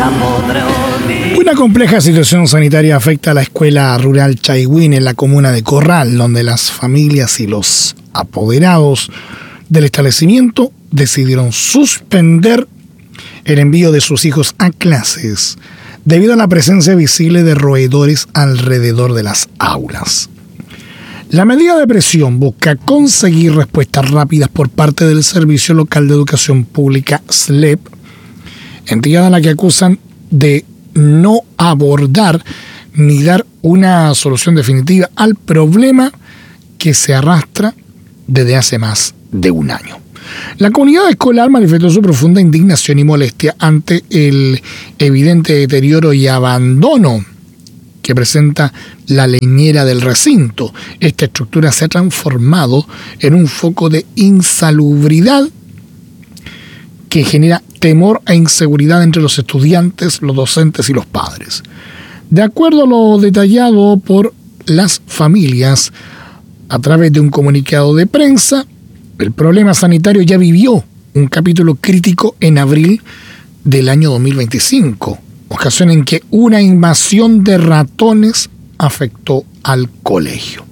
Una compleja situación sanitaria afecta a la escuela rural Chaiwin en la comuna de Corral, donde las familias y los apoderados del establecimiento decidieron suspender el envío de sus hijos a clases debido a la presencia visible de roedores alrededor de las aulas. La medida de presión busca conseguir respuestas rápidas por parte del Servicio Local de Educación Pública SLEP, entidad a la que acusan de no abordar ni dar una solución definitiva al problema que se arrastra desde hace más de un año. La comunidad escolar manifestó su profunda indignación y molestia ante el evidente deterioro y abandono que presenta la leñera del recinto. Esta estructura se ha transformado en un foco de insalubridad que genera temor e inseguridad entre los estudiantes, los docentes y los padres. De acuerdo a lo detallado por las familias a través de un comunicado de prensa, el problema sanitario ya vivió un capítulo crítico en abril del año 2025, ocasión en que una invasión de ratones afectó al colegio.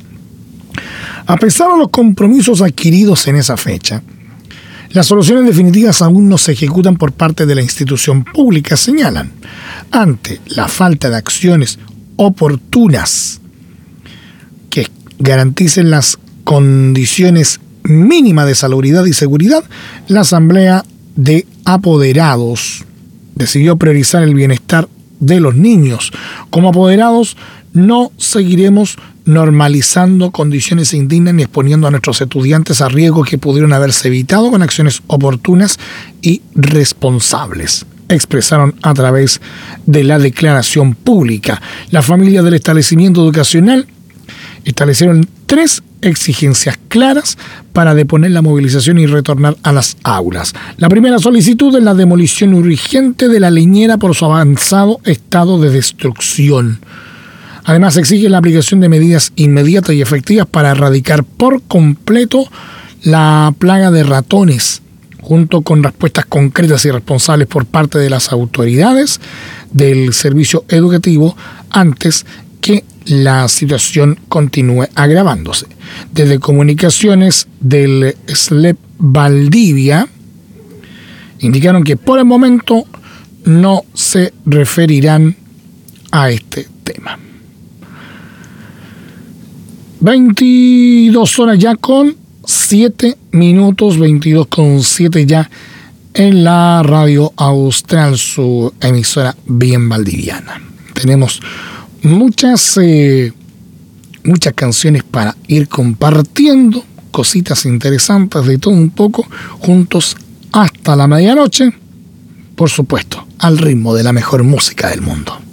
A pesar de los compromisos adquiridos en esa fecha, las soluciones definitivas aún no se ejecutan por parte de la institución pública, señalan. Ante la falta de acciones oportunas que garanticen las condiciones mínimas de salubridad y seguridad, la Asamblea de Apoderados decidió priorizar el bienestar de los niños. Como apoderados, no seguiremos normalizando condiciones indignas ni exponiendo a nuestros estudiantes a riesgos que pudieron haberse evitado con acciones oportunas y responsables, expresaron a través de la declaración pública. Las familias del establecimiento educacional establecieron 3 exigencias claras para deponer la movilización y retornar a las aulas. La primera solicitud es la demolición urgente de la leñera por su avanzado estado de destrucción. Además, exige la aplicación de medidas inmediatas y efectivas para erradicar por completo la plaga de ratones, junto con respuestas concretas y responsables por parte de las autoridades del servicio educativo antes que la situación continúe agravándose. Desde comunicaciones del SLEP Valdivia indicaron que por el momento no se referirán a este tema. 22 horas ya con 7 minutos, 22 con 7 ya en la Radio Austral, su emisora bien valdiviana. Tenemos muchas canciones para ir compartiendo, cositas interesantes de todo un poco, juntos hasta la medianoche, por supuesto, al ritmo de la mejor música del mundo.